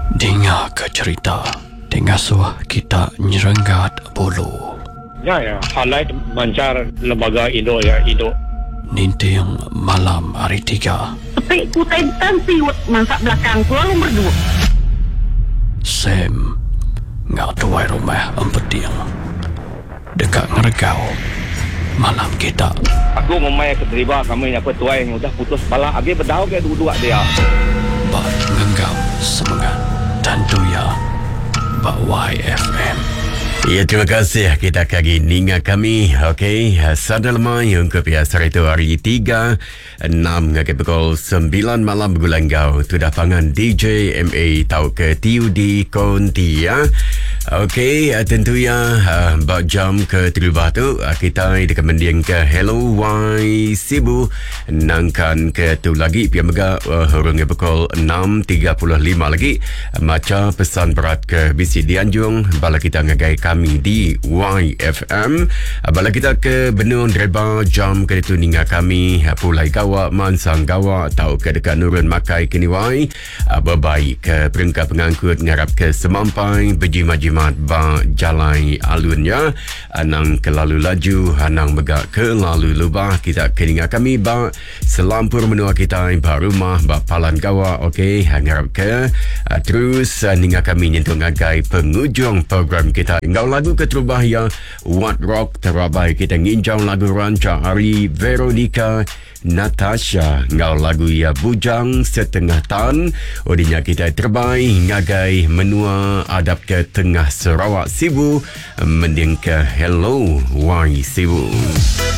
Dengar ke cerita Dengar suah kita nyerenggat bulu. Ya, highlight mancar lembaga Indo ya, Indo. Ninting malam hari 3. Tapi ku tentan siwet masak belakang ku lalu berdua. Sam ngak tuai rumah empeting dekat ngeregau malam kita. Aku memang keterima kami apa tuai yang udah putus bala habis berdau ke dua dia. Bak ngenggam semangat tentu ya Bak YFM. Ya, terima kasih kita kagi ninga kami. Okey, sadalma yang ke biasa itu hari 3 6 ke pukul 9 malam bergulanggau. Tu dah pangan DJ MA tahu ke TUD konti ya. Okey, tentunya bak jam ke terubah tu kita dekat mending ke Hello Y Sibu nangkan ke tu lagi pihak mega hurung ke pukul 6.35 lagi macam pesan berat ke bisi Dianjung bala kita ngagai kami di YFM bala kita ke benung dreba jam ke itu ninga kami pulai gawa mansang gawa tau ke dekat nurun makai kini Y berbaik ke peringkat pengangkut ngarap ke semampai berjimat-jimat ba jalai alunnya anang kelalu laju anang megak ke lalu lubah kita keninga kami ba selampur menua kita ba rumah ba palan gawa okey ngarap ke terus ninga kami nyentuh ngagai pengujung program kita engkau lagu keterubah ya What Rock terabai kita nginjau lagu ranca Ari Veronica Natasha ngau lagu ya bujang setengah tan odinya kita terbaik ngagai menua adap ke tengah Sarawak Sibu mending ke Hello Y Sibu.